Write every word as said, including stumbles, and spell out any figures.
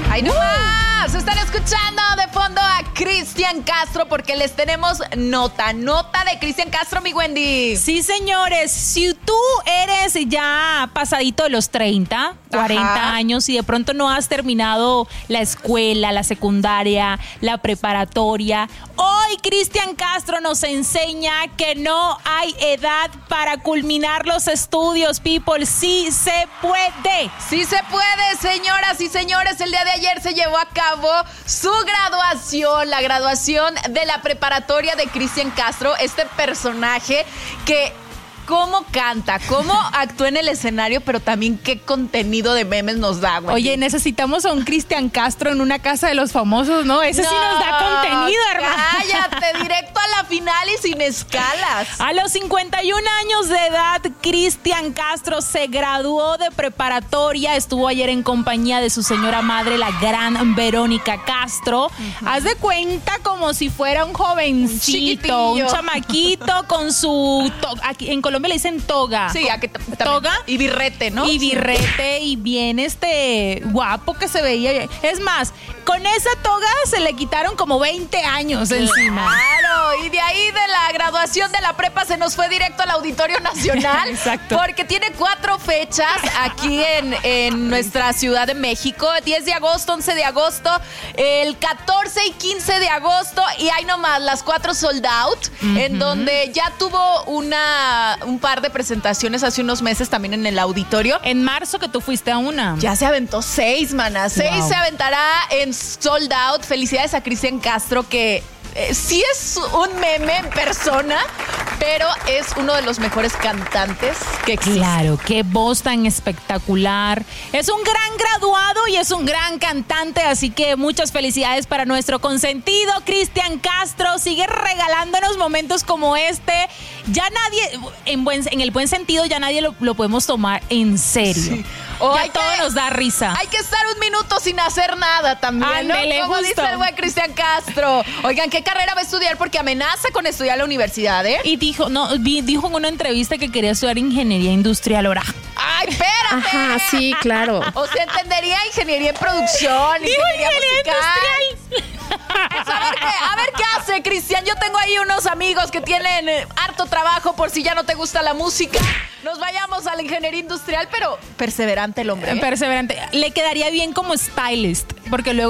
¡Ay, no más! Están escuchando de fondo a Cristian Castro porque les tenemos nota, nota de Cristian Castro, mi Wendy. Sí, señores, si tú eres ya pasadito de los treinta, cuarenta Ajá. años y de pronto no has terminado la escuela, la secundaria, la preparatoria, hoy Cristian Castro nos enseña que no hay edad para culminar los estudios, people. Sí se puede. Sí se puede, señoras y señores. El día de ayer se llevó a cabo su graduación, la graduación de la preparatoria de Cristian Castro, este personaje que cómo canta, cómo actúa en el escenario, pero también qué contenido de memes nos da, güey. Oye, necesitamos a un Cristian Castro en una casa de los famosos, ¿no? Ese no, sí nos da contenido, hermano. Cállate, directo a la final y sin escalas. A los cincuenta y un años de edad, Cristian Castro se graduó de preparatoria. Estuvo ayer en compañía de su señora madre, la gran Verónica Castro. Uh-huh. Haz de cuenta como si fuera un jovencito, un, un chamaquito con su... To- aquí en Colombia le dicen toga. Sí, aquí t- toga. Y birrete, ¿no? Y birrete y bien este guapo que se veía. Es más, con esa toga se le quitaron como veinte años encima. Claro, y de ahí de la graduación de la prepa se nos fue directo al Auditorio Nacional. Exacto. Porque tiene cuatro fechas aquí en, en nuestra Ciudad de México. diez de agosto, once de agosto, el catorce y quince de agosto. Y hay nomás las cuatro sold out, uh-huh. en donde ya tuvo una... un par de presentaciones hace unos meses también en el auditorio. En marzo que tú fuiste a una. Ya se aventó seis, maná. Seis wow. Se aventará en sold out. Felicidades a Cristian Castro, que eh, sí es un meme en persona, pero es uno de los mejores cantantes que existe. Claro, qué voz tan espectacular. Es un gran graduado y es un gran cantante, así que muchas felicidades para nuestro consentido Cristian Castro. Sigue regalándonos momentos como este. Ya nadie, en, buen, en el buen sentido, ya nadie lo, lo podemos tomar en serio. Sí. O ya todo que, nos da risa. Hay que estar un minuto sin hacer nada también, Ándele, ¿no? Como justo. dice el buen Cristian Castro. Oigan, ¿qué carrera va a estudiar? Porque amenaza con estudiar a la universidad, ¿eh? Y dijo, no, dijo en una entrevista que quería estudiar ingeniería industrial. Ahora. ¡Ay, espérate! Ajá, sí, claro. O sea, entendería ingeniería en producción, dijo ingeniería, ingeniería musical. Pues a ver qué, a ver qué hace, Cristian. Yo tengo ahí unos amigos que tienen eh, harto trabajo por si ya no te gusta la música. Nos vayamos a la ingeniería industrial, pero perseverante el hombre, ¿eh? Perseverante. Le quedaría bien como stylist, porque luego